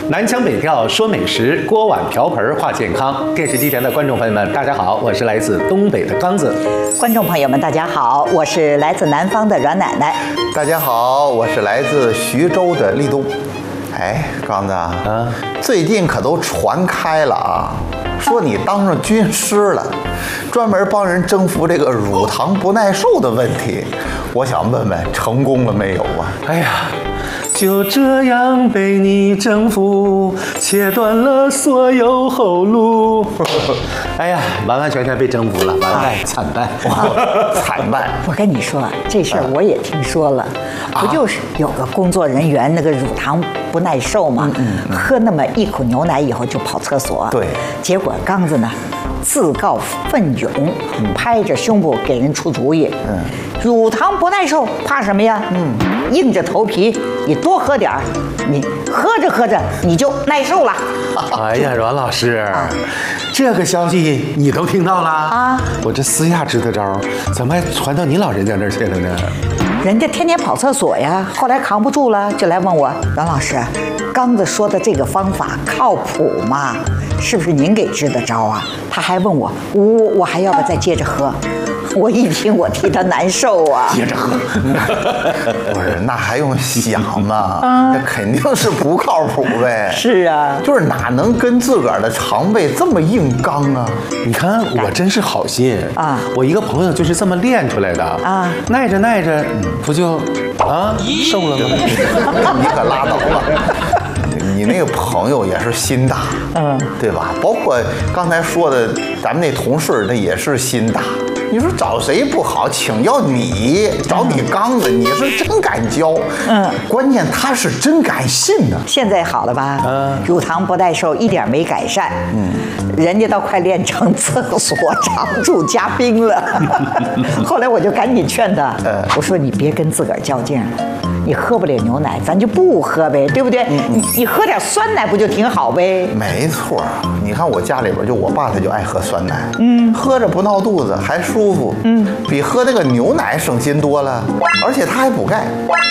南腔北调说美食，锅碗瓢盆话健康。电视机前的观众朋友们，大家好，我是来自东北的刚子。 观众朋友们，大家好，我是来自南方的阮奶奶。 大家好，我是来自徐州的立冬。哎，刚子啊，最近可都传开了啊，说你当上军师了，专门帮人征服这个乳糖不耐受的问题。我想问问，成功了没有啊？ 哎呀，就这样被你征服，切断了所有后路。哎呀，完完全全被征服了，完败惨败， 惨败！ 我跟你说，这事儿我也听说了，不就是有个工作人员那个乳糖不耐受吗？喝那么一口牛奶以后就跑厕所。 对， 结果刚子呢，自告奋勇，拍着胸部给人出主意。乳糖不耐受怕什么呀？硬着头皮，你多喝点儿，你喝着喝着你就耐受了。 哎呀，阮老师，这个消息你都听到了啊？我这私下支的招，怎么还传到你老人家那儿去了呢？ 人家天天跑厕所呀，后来扛不住了，就来问我，阮老师，刚子说的这个方法靠谱吗？是不是您给支的招啊？他还问我，我还要不要再接着喝？我一听，我替他难受啊！ 接着喝， 不是，那还用想吗？那肯定是不靠谱呗。 是啊， 就是哪能跟自个儿的肠胃这么硬刚啊？ 你看我真是好心啊！ 我一个朋友就是这么练出来的啊，耐着耐着，不就瘦了吗？ 你可拉倒吧！你那个朋友也是心大，对吧？包括刚才说的，咱们那同事那也是心大。你说找谁不好，请要你，找你刚子，你是真敢教，关键他是真敢信呢。 现在好了吧？乳糖不耐受一点没改善，人家倒快练成厕所常驻嘉宾了。后来我就赶紧劝他，我说你别跟自个儿较劲了。你喝不了牛奶，咱就不喝呗，对不对？你喝点酸奶不就挺好呗？ 没错，你看我家里边就我爸他就爱喝酸奶，喝着不闹肚子还舒服，比喝那个牛奶省心多了，而且它还补钙。